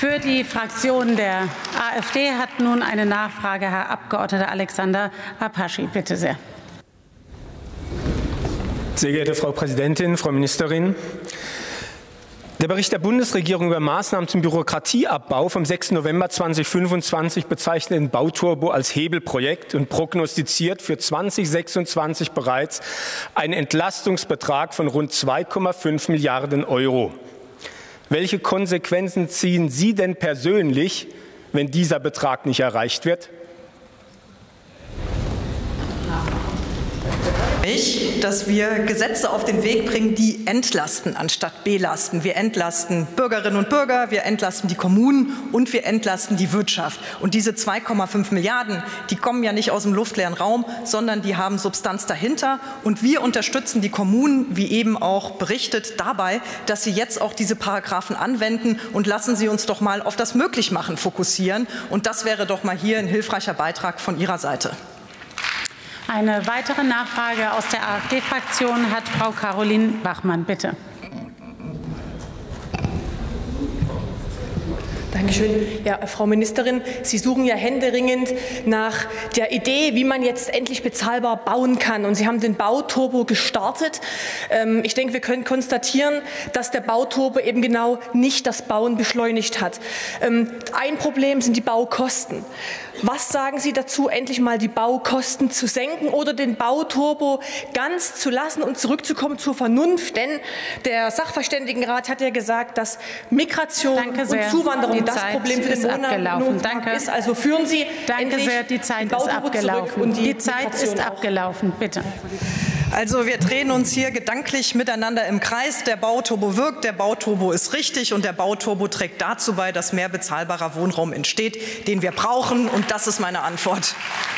Für die Fraktion der AfD hat nun eine Nachfrage Herr Abgeordneter Alexander Rapaschi. Bitte sehr. Sehr geehrte Frau Präsidentin, Frau Ministerin! Der Bericht der Bundesregierung über Maßnahmen zum Bürokratieabbau vom 6. November 2025 bezeichnet den Bauturbo als Hebelprojekt und prognostiziert für 2026 bereits einen Entlastungsbetrag von rund 2,5 Milliarden Euro. Welche Konsequenzen ziehen Sie denn persönlich, wenn dieser Betrag nicht erreicht wird? Dass wir Gesetze auf den Weg bringen, die entlasten anstatt belasten. Wir entlasten Bürgerinnen und Bürger, wir entlasten die Kommunen und wir entlasten die Wirtschaft. Und diese 2,5 Milliarden, die kommen ja nicht aus dem luftleeren Raum, sondern die haben Substanz dahinter. Und wir unterstützen die Kommunen, wie eben auch berichtet, dabei, dass sie jetzt auch diese Paragraphen anwenden. Und lassen Sie uns doch mal auf das Möglichmachen fokussieren. Und das wäre doch mal hier ein hilfreicher Beitrag von Ihrer Seite. Eine weitere Nachfrage aus der AfD-Fraktion hat Frau Caroline Bachmann. Bitte. Dankeschön. Ja, Frau Ministerin, Sie suchen ja händeringend nach der Idee, wie man jetzt endlich bezahlbar bauen kann. Und Sie haben den Bauturbo gestartet. Ich denke, wir können konstatieren, dass der Bauturbo eben genau nicht das Bauen beschleunigt hat. Ein Problem sind die Baukosten. Was sagen Sie dazu, endlich mal die Baukosten zu senken oder den Bauturbo ganz zu lassen und zurückzukommen zur Vernunft? Denn der Sachverständigenrat hat ja gesagt, dass Migration und Zuwanderung das Problem für den Wohnungsmarkt ist. Also führen Sie endlich die Zeit den Bauturbo zurück und die Zeit ist abgelaufen. Bitte. Also wir drehen uns hier gedanklich miteinander im Kreis. Der Bauturbo wirkt, der Bauturbo ist richtig und der Bauturbo trägt dazu bei, dass mehr bezahlbarer Wohnraum entsteht, den wir brauchen. Und das ist meine Antwort.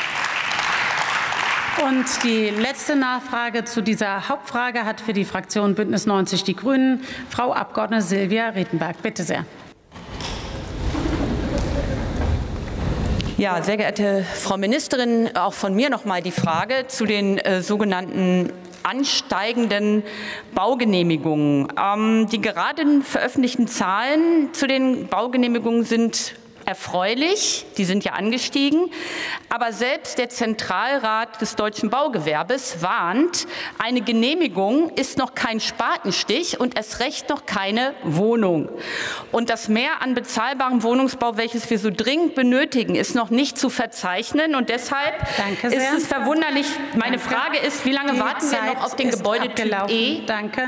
Und die letzte Nachfrage zu dieser Hauptfrage hat für die Fraktion Bündnis 90 Die Grünen Frau Abgeordnete Silvia Rietenberg. Bitte sehr. Ja, sehr geehrte Frau Ministerin, auch von mir noch mal die Frage zu den sogenannten ansteigenden Baugenehmigungen. Die gerade veröffentlichten Zahlen zu den Baugenehmigungen sind erfreulich, die sind ja angestiegen, aber selbst der Zentralrat des deutschen Baugewerbes warnt, eine Genehmigung ist noch kein Spatenstich und erst recht noch keine Wohnung. Und das Mehr an bezahlbarem Wohnungsbau, welches wir so dringend benötigen, ist noch nicht zu verzeichnen und deshalb ist es verwunderlich. Meine Frage ist, wie lange warten wir noch auf den Gebäudetyp E? Danke.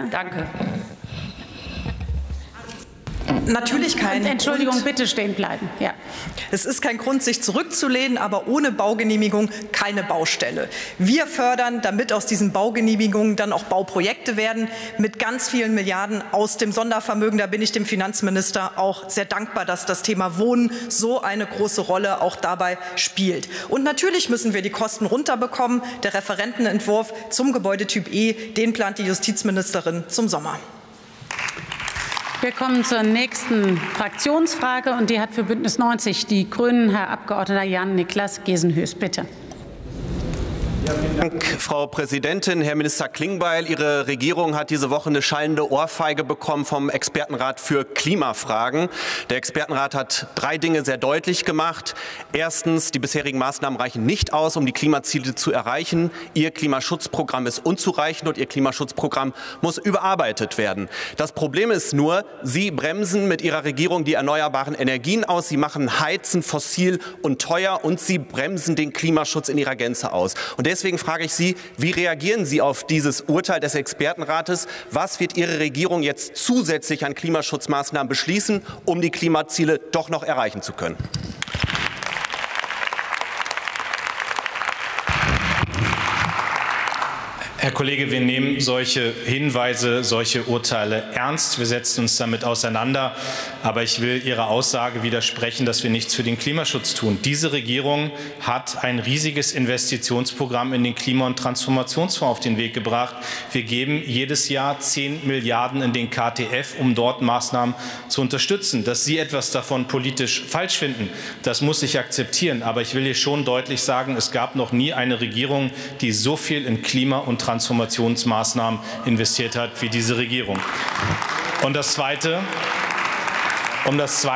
Natürlich kein Entschuldigung, Grund. bitte stehen bleiben. Ja. Es ist kein Grund, sich zurückzulehnen, aber ohne Baugenehmigung keine Baustelle. Wir fördern, damit aus diesen Baugenehmigungen dann auch Bauprojekte werden, mit ganz vielen Milliarden aus dem Sondervermögen. Da bin ich dem Finanzminister auch sehr dankbar, dass das Thema Wohnen so eine große Rolle auch dabei spielt. Und natürlich müssen wir die Kosten runterbekommen. Der Referentenentwurf zum Gebäudetyp E, den plant die Justizministerin zum Sommer. Wir kommen zur nächsten Fraktionsfrage, und die hat für Bündnis 90 Die Grünen Herr Abgeordneter Jan-Niklas Gesenhös. Bitte. Ja, vielen Dank, Frau Präsidentin. Herr Minister Klingbeil, Ihre Regierung hat diese Woche eine schallende Ohrfeige bekommen vom Expertenrat für Klimafragen. Der Expertenrat hat 3 Dinge sehr deutlich gemacht. Erstens, die bisherigen Maßnahmen reichen nicht aus, um die Klimaziele zu erreichen. Ihr Klimaschutzprogramm ist unzureichend und Ihr Klimaschutzprogramm muss überarbeitet werden. Das Problem ist nur, Sie bremsen mit Ihrer Regierung die erneuerbaren Energien aus. Sie machen Heizen fossil und teuer und Sie bremsen den Klimaschutz in ihrer Gänze aus. Und deswegen frage ich Sie, wie reagieren Sie auf dieses Urteil des Expertenrates? Was wird Ihre Regierung jetzt zusätzlich an Klimaschutzmaßnahmen beschließen, um die Klimaziele doch noch erreichen zu können? Herr Kollege, wir nehmen solche Hinweise, solche Urteile ernst. Wir setzen uns damit auseinander. Aber ich will Ihrer Aussage widersprechen, dass wir nichts für den Klimaschutz tun. Diese Regierung hat ein riesiges Investitionsprogramm in den Klima- und Transformationsfonds auf den Weg gebracht. Wir geben jedes Jahr 10 Milliarden in den KTF, um dort Maßnahmen zu unterstützen. Dass Sie etwas davon politisch falsch finden, das muss ich akzeptieren. Aber ich will hier schon deutlich sagen, es gab noch nie eine Regierung, die so viel in Klima- und Transformationsmaßnahmen investiert hat wie diese Regierung. Und das Zweite,